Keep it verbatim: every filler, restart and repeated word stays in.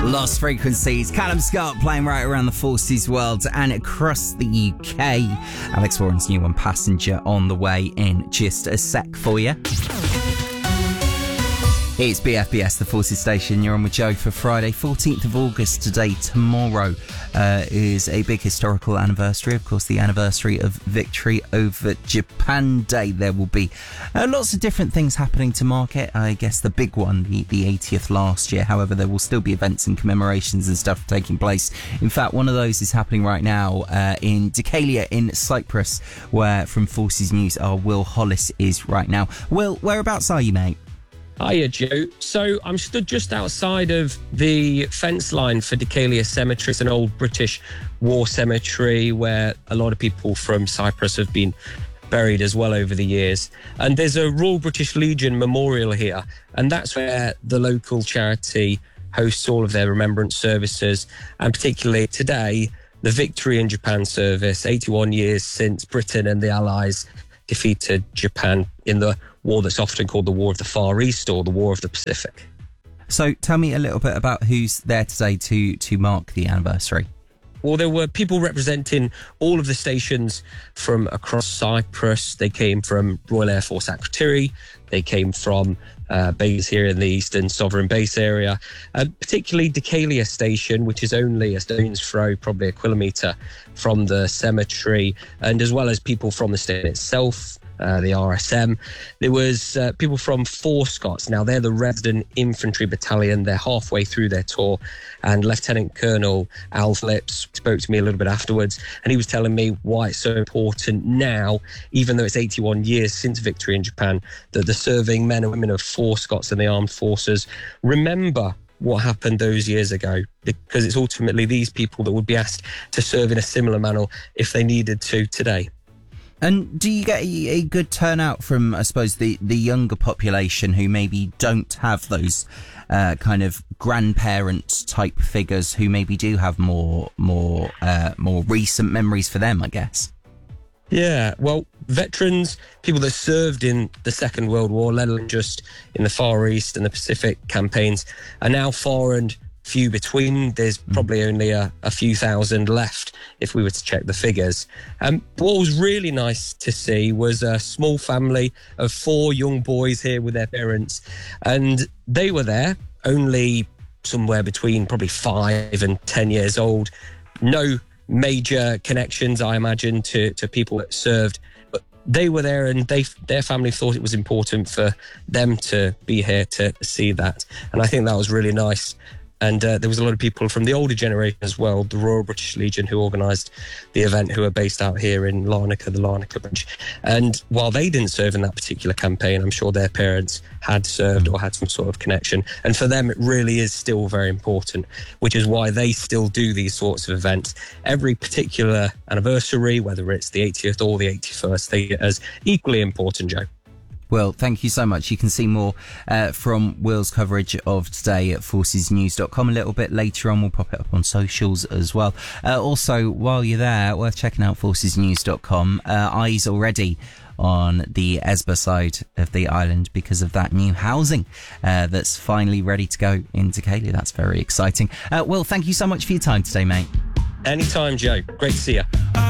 Lost Frequencies, Callum Scott playing right around the Forces world and across the U K. Alex Warren's new one, Passenger, on the way in just a sec for you. It's B F B S, the Forces station. You're on with Joe for Friday, fourteenth of August. Today, tomorrow, uh, is a big historical anniversary. Of course, the anniversary of victory over Japan Day. There will be uh, lots of different things happening to mark it. I guess the big one, the, the eightieth last year. However, there will still be events and commemorations and stuff taking place. In fact, one of those is happening right now uh, in Decalia in Cyprus, where from Forces News, our Will Hollis is right now. Will, whereabouts are you, mate? Hiya, Joe. So I'm stood just outside of the fence line for Decalia Cemetery. It's an old British war cemetery where a lot of people from Cyprus have been buried as well over the years. And there's a Royal British Legion memorial here. And that's where the local charity hosts all of their remembrance services. And particularly today, the Victory in Japan service, eighty-one years since Britain and the Allies defeated Japan in the war that's often called the War of the Far East or the War of the Pacific. So tell me a little bit about who's there today to to mark the anniversary. Well, there were people representing all of the stations from across Cyprus. They came from Royal Air Force Akrotiri. They came from uh, bases here in the Eastern Sovereign Base area, uh, particularly Decalia Station, which is only a stone's throw, probably a kilometre from the cemetery, and as well as people from the station itself, Uh, the R S M. There was uh, people from Four Scots. Now, they're the resident infantry battalion. They're halfway through their tour. And Lieutenant Colonel Al Phillips spoke to me a little bit afterwards, and he was telling me why it's so important now, even though it's eighty-one years since victory in Japan, that the serving men and women of Four Scots and the armed forces remember what happened those years ago, because it's ultimately these people that would be asked to serve in a similar manner if they needed to today. And do you get a, a good turnout from, I suppose, the, the younger population who maybe don't have those uh, kind of grandparent type figures who maybe do have more more uh, more recent memories for them, I guess? Yeah, well, veterans, people that served in the Second World War, let alone just in the Far East and the Pacific campaigns, are now far and few between. There's probably only a, a few thousand left if we were to check the figures. Um, what was really nice to see was a small family of four young boys here with their parents, and they were there only somewhere between probably five and ten years old. No major connections, I imagine, to, to people that served, but they were there, and they their family thought it was important for them to be here to see that, and I think that was really nice. And uh, there was a lot of people from the older generation as well, the Royal British Legion, who organised the event, who are based out here in Larnaca, the Larnaca branch. And while they didn't serve in that particular campaign, I'm sure their parents had served or had some sort of connection. And for them, it really is still very important, which is why they still do these sorts of events. Every particular anniversary, whether it's the eightieth or the eighty-first, they get as equally important, Joe. Will, thank you so much. You can see more uh, from Will's coverage of today at forces news dot com. A little bit later on, we'll pop it up on socials as well. Uh, also, while you're there, worth checking out forces news dot com. Uh, eyes already on the Esba side of the island because of that new housing uh, that's finally ready to go in Decalia. That's very exciting. Uh, Will, thank you so much for your time today, mate. Anytime, Joe. Great to see you.